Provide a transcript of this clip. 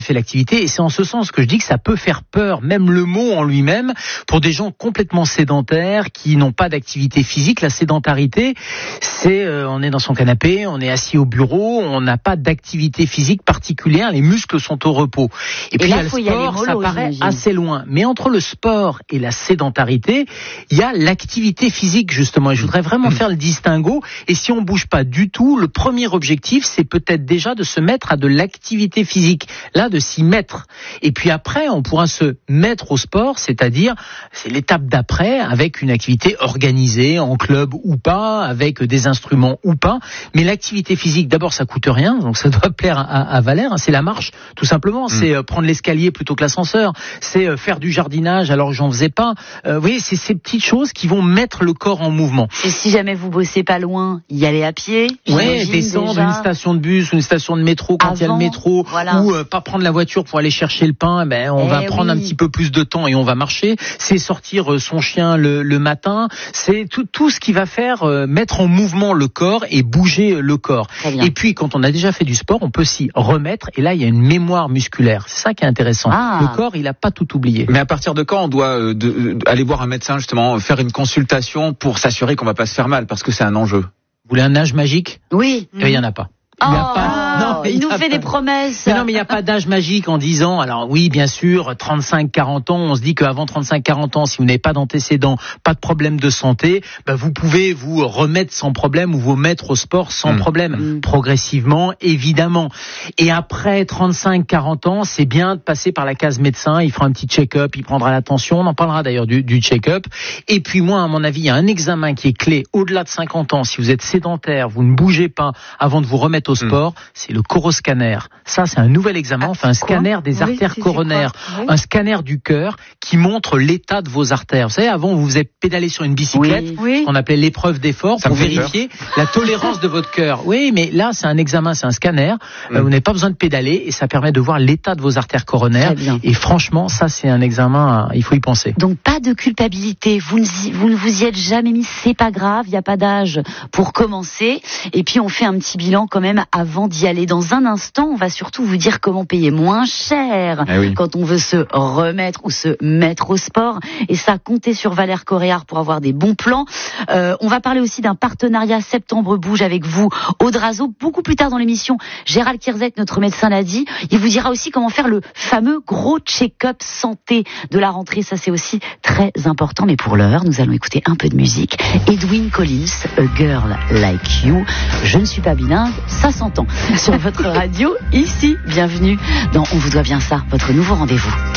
fait l'activité, et c'est en ce sens que je dis que ça peut faire peur, même le mot en lui-même, pour des gens complètement sédentaires qui n'ont pas d'activité physique. La sédentarité, c'est on est dans son canapé, on est assis au bureau, on n'a pas d'activité physique particulière, les muscles sont au repos. Et puis là, le sport, ça paraît assez loin. Mais entre le sport et la sédentarité, il y a l'activité physique justement. Et je voudrais vraiment faire le distinguo. Et si on bouge pas du tout, le premier objectif, c'est peut-être déjà de se mettre à de l'activité physique. Là, de s'y mettre. Et puis après, on pourra se mettre au sport, c'est-à-dire, c'est l'étape d'après, avec une activité organisée, en club ou pas, avec des instruments ou pas. Mais l'activité physique, d'abord, ça coûte rien, donc ça doit plaire à Valère. C'est la marche, tout simplement. C'est prendre l'escalier plutôt que l'ascenseur. C'est faire du jardinage alors que j'en faisais pas. Vous voyez, c'est ces petites choses qui vont mettre le corps en mouvement. Et si jamais vous bossez pas loin, y aller à pied. Ouais, descendre une station de bus ou une station de métro quand il y a le métro, voilà. Ou pas prendre la voiture pour aller chercher le pain, on va prendre un petit peu plus de temps et on va marcher. C'est sortir son chien le matin. C'est tout ce qui va faire mettre en mouvement le corps et bouger le corps. Et puis, quand on a déjà fait du sport, on peut s'y remettre. Et là, il y a une mémoire musculaire. C'est ça qui est intéressant. Le corps, il n'a pas tout oublié. Mais à partir de quand on doit aller voir un médecin, justement, faire une consultation pour s'assurer qu'on va pas se faire mal, parce que c'est un enjeu? Vous voulez un âge magique? Oui. Il n'y en a pas. Il nous fait des promesses. Mais non, mais il n'y a pas d'âge magique en disant, alors oui, bien sûr, 35-40 ans, on se dit qu'avant 35-40 ans, si vous n'avez pas d'antécédents, pas de problème de santé, vous pouvez vous remettre sans problème ou vous mettre au sport sans problème. Progressivement, évidemment. Et après 35-40 ans, c'est bien de passer par la case médecin, il fera un petit check-up, il prendra l'attention, on en parlera d'ailleurs du check-up. Et puis moi, à mon avis, il y a un examen qui est clé au-delà de 50 ans, si vous êtes sédentaire, vous ne bougez pas avant de vous remettre au sport, c'est le coroscanner. Ça, c'est un nouvel examen, enfin un scanner des artères coronaires, un scanner du cœur qui montre l'état de vos artères. Vous savez, avant, vous avez pédalé sur une bicyclette, ce qu'on appelait l'épreuve d'effort, pour vérifier la tolérance de votre cœur. Oui, mais là, c'est un examen, c'est un scanner. Vous n'avez pas besoin de pédaler et ça permet de voir l'état de vos artères coronaires. Et franchement, ça, c'est un examen, il faut y penser. Donc, pas de culpabilité. Vous ne vous y êtes jamais mis, c'est pas grave, il n'y a pas d'âge pour commencer. Et puis, on fait un petit bilan quand même avant d'y aller. Dans un instant, on va surtout vous dire comment payer moins cher quand on veut se remettre ou se mettre au sport. Et ça, comptez sur Valère Coréard pour avoir des bons plans. On va parler aussi d'un partenariat Septembre Bouge avec vous, Audrazo. Beaucoup plus tard dans l'émission, Gérald Kierzek, notre médecin, l'a dit. Il vous dira aussi comment faire le fameux gros check-up santé de la rentrée. Ça, c'est aussi très important. Mais pour l'heure, nous allons écouter un peu de musique. Edwyn Collins, A Girl Like You. Je ne suis pas bilingue, ça s'entend. Sur votre radio, ici, bienvenue dans On vous doit bien ça, votre nouveau rendez-vous.